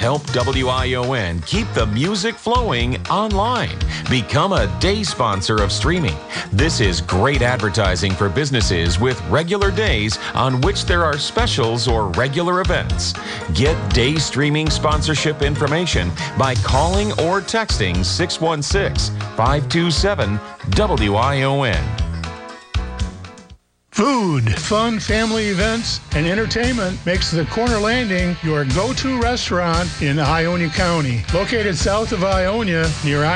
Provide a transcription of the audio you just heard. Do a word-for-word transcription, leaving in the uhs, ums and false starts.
help W I O N keep the music flowing online. Become a day sponsor of streaming. This is great advertising for businesses with regular days on which there are specials or regular events. Get day streaming sponsorship information by calling or texting six one six, five two seven, W I O N. Food, fun, family events, and entertainment makes the Corner Landing your go-to restaurant in Ionia County. Located south of Ionia near